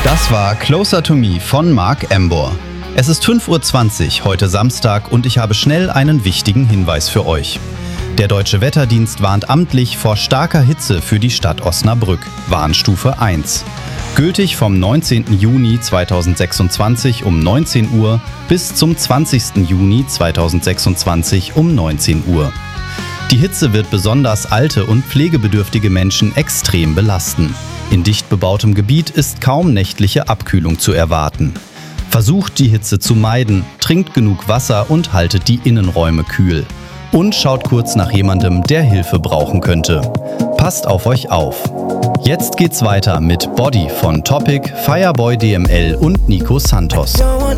Das war Closer to Me von Mark Embor. Es ist 5:20 Uhr, heute Samstag, und ich habe schnell einen wichtigen Hinweis für euch. Der Deutsche Wetterdienst warnt amtlich vor starker Hitze für die Stadt Osnabrück, Warnstufe 1. Gültig vom 19. Juni 2026 um 19 Uhr bis zum 20. Juni 2026 um 19 Uhr. Die Hitze wird besonders alte und pflegebedürftige Menschen extrem belasten. In dicht bebautem Gebiet ist kaum nächtliche Abkühlung zu erwarten. Versucht die Hitze zu meiden, trinkt genug Wasser und haltet die Innenräume kühl. Und schaut kurz nach jemandem, der Hilfe brauchen könnte. Passt auf euch auf. Jetzt geht's weiter mit Body von Topic, Fireboy DML und Nico Santos. Don't want